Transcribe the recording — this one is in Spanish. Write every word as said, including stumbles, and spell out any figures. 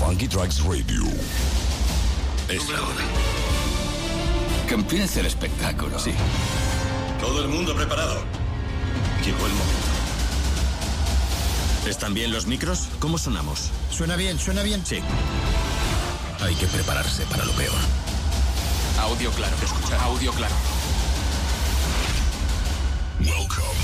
Funky Tracks Radio. Es la hora. Que empiece el espectáculo. Sí. Todo el mundo preparado. Llegó el momento. ¿Están bien los micros? ¿Cómo sonamos? Suena bien, suena bien. Sí. Hay que prepararse para lo peor. Audio claro, escucha, audio claro. Welcome